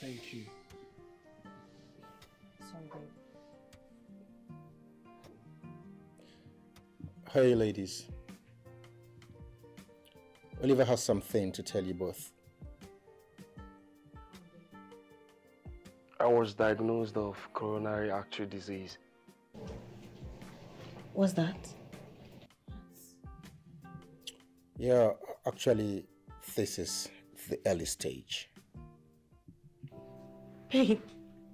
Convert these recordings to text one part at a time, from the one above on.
Thank you. Sorry, babe. Hey, ladies. Oliver has something to tell you both. I was diagnosed of coronary artery disease. What's that? Yeah, actually, this is the early stage. Babe,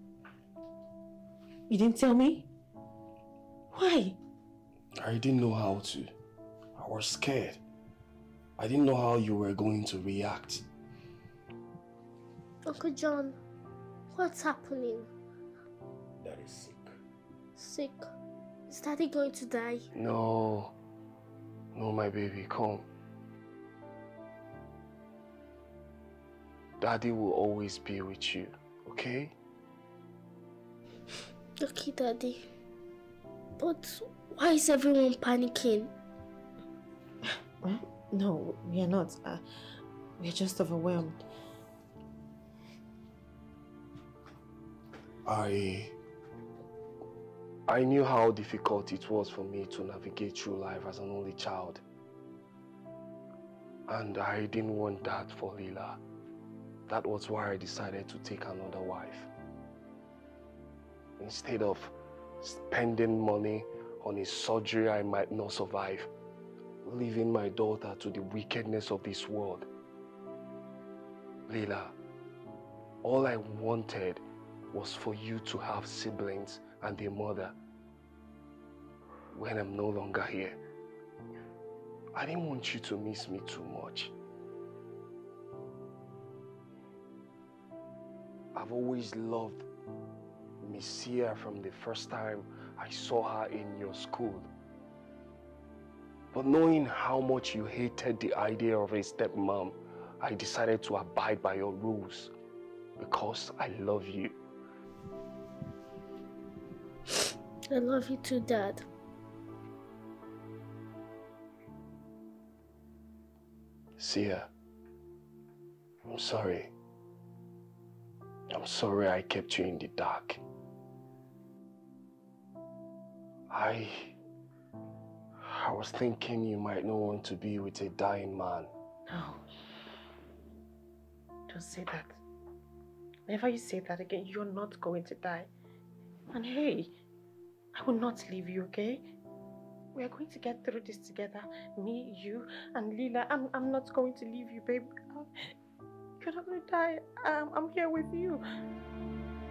you didn't tell me? Why? I didn't know how to. I was scared. I didn't know how you were going to react. Uncle John, what's happening? That is sick. Sick? Is Daddy going to die? No. No, my baby, come. Daddy will always be with you, okay? Okay, Daddy. But why is everyone panicking? No, we are not. We are just overwhelmed. I knew how difficult it was for me to navigate through life as an only child. And I didn't want that for Leela. That was why I decided to take another wife. Instead of spending money on a surgery I might not survive, leaving my daughter to the wickedness of this world. Leela, all I wanted was for you to have siblings and a mother when I'm no longer here. I didn't want you to miss me too much. I've always loved Miss Sia from the first time I saw her in your school. But knowing how much you hated the idea of a stepmom, I decided to abide by your rules because I love you. I love you too, Dad. Sia, I'm sorry. I'm sorry I kept you in the dark. I was thinking you might not want to be with a dying man. No. Don't say that. Whenever you say that again, you're not going to die. And hey, I will not leave you, okay? We are going to get through this together. Me, you, and Leela. I'm not going to leave you, babe. You're not going to die. I'm here with you.